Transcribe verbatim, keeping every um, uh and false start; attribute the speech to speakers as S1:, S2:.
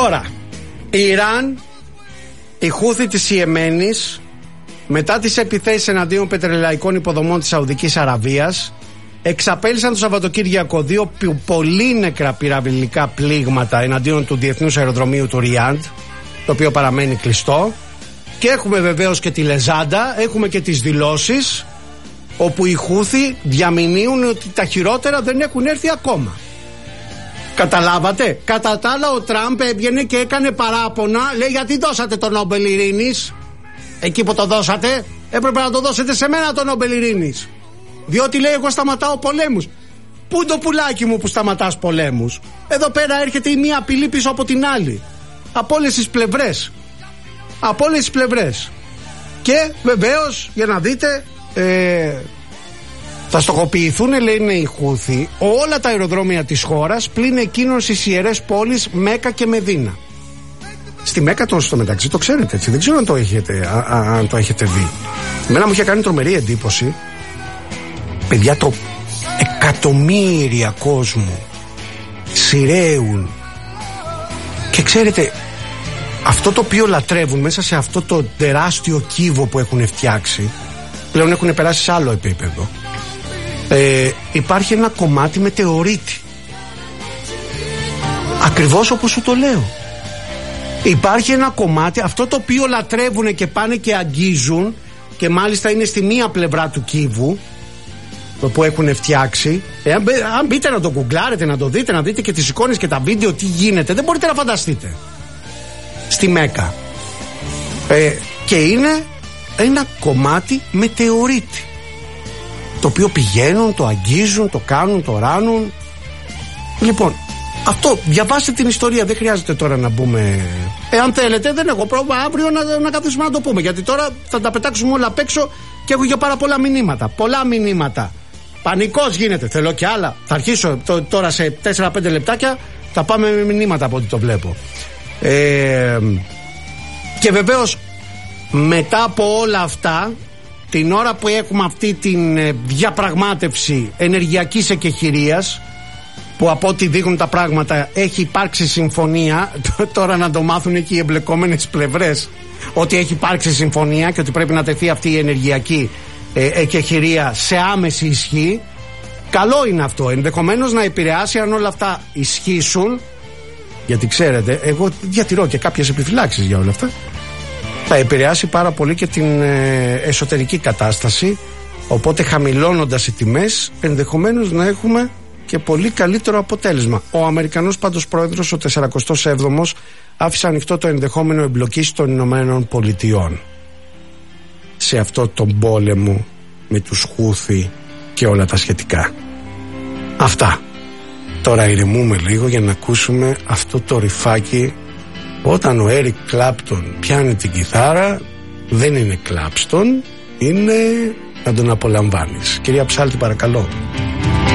S1: Τώρα, η Ιράν, η Χούθη της Ιεμένης, μετά τις επιθέσεις εναντίον πετρελαϊκών υποδομών της Σαουδικής Αραβίας, εξαπέλυσαν το Σαββατοκύριακο δύο πολύ νεκρά πυραυλικά πλήγματα εναντίον του Διεθνούς Αεροδρομίου του Ριάντ, το οποίο παραμένει κλειστό. Και έχουμε βεβαίως και τη Λεζάντα, έχουμε και τις δηλώσεις όπου οι Χούθη διαμηνύουν ότι τα χειρότερα δεν έχουν έρθει ακόμα. Καταλάβατε? Κατά τα άλλα, ο Τραμπ έβγαινε και έκανε παράπονα, λέει, γιατί δώσατε το Νόμπελ Ειρήνης εκεί που το δώσατε? Έπρεπε να το δώσετε σε μένα το Νόμπελ Ειρήνης, διότι, λέει, εγώ σταματάω πολέμους. Πού το πουλάκι μου που σταματάς πολέμους? Εδώ πέρα έρχεται η μία απειλή πίσω από την άλλη, από όλες τις πλευρές, από όλες τις πλευρές. Και βεβαίως, για να δείτε, ε, θα στοχοποιηθούν, λέει, είναι οι Χούθη, όλα τα αεροδρόμια της χώρας πλην εκείνων στις ιερές πόλεις Μέκα και Μεδίνα. Στη Μέκα, το στο μεταξύ, το ξέρετε, έτσι, δεν ξέρω αν το έχετε, α, α, αν το έχετε δει. Εμένα μου είχε κάνει τρομερή εντύπωση, παιδιά, το εκατομμύρια κόσμου σειραίουν. Και ξέρετε, αυτό το οποίο λατρεύουν μέσα σε αυτό το τεράστιο κύβο που έχουν φτιάξει, πλέον έχουν περάσει σε άλλο επίπεδο. Ε, υπάρχει ένα κομμάτι μετεωρίτη, ακριβώς όπως σου το λέω. Υπάρχει ένα κομμάτι, αυτό το οποίο λατρεύουν και πάνε και αγγίζουν, και μάλιστα είναι στη μία πλευρά του κύβου που έχουν φτιάξει. ε, αν, αν μπείτε να το γκουγκλάρετε, να το δείτε, να δείτε και τις εικόνες και τα βίντεο τι γίνεται, δεν μπορείτε να φανταστείτε. Στη Μέκα, ε, και είναι ένα κομμάτι μετεωρίτη, το οποίο πηγαίνουν, το αγγίζουν, το κάνουν, το ράνουν. Λοιπόν, αυτό, διαβάστε την ιστορία, δεν χρειάζεται τώρα να μπούμε. Εάν θέλετε, δεν έχω πρόβλημα αύριο να, να καθίσουμε να το πούμε, γιατί τώρα θα τα πετάξουμε όλα απ' έξω και έχω για πάρα πολλά μηνύματα. Πολλά μηνύματα. Πανικός γίνεται, θέλω και άλλα. Θα αρχίσω το, τώρα σε τέσσερα πέντε λεπτάκια, θα πάμε με μηνύματα από ό,τι το βλέπω. Ε, και βεβαίως, μετά από όλα αυτά, την ώρα που έχουμε αυτή την διαπραγμάτευση ενεργειακής εκεχηρίας, που από ό,τι δείχνουν τα πράγματα έχει υπάρξει συμφωνία, τώρα να το μάθουν εκεί οι εμπλεκόμενες πλευρές, ότι έχει υπάρξει συμφωνία και ότι πρέπει να τεθεί αυτή η ενεργειακή ε, εκεχηρία σε άμεση ισχύ. Καλό είναι αυτό, ενδεχομένως να επηρεάσει, αν όλα αυτά ισχύσουν, γιατί ξέρετε, εγώ διατηρώ και κάποιες επιφυλάξεις για όλα αυτά, θα επηρεάσει πάρα πολύ και την ε, εσωτερική κατάσταση, οπότε χαμηλώνοντας οι τιμές ενδεχομένως να έχουμε και πολύ καλύτερο αποτέλεσμα. Ο Αμερικανός πάντως πρόεδρος, ο σαραντά έβδομος, άφησε ανοιχτό το ενδεχόμενο εμπλοκής των Ηνωμένων Πολιτειών σε αυτό τον πόλεμο με τους Χούθη και όλα τα σχετικά. Αυτά. Τώρα ηρεμούμε λίγο για να ακούσουμε αυτό το ρυφάκι. Όταν ο Έρικ Κλάπτον πιάνει την κιθάρα, δεν είναι Κλάπστον, είναι να τον απολαμβάνεις. Κυρία Ψάλτη, παρακαλώ.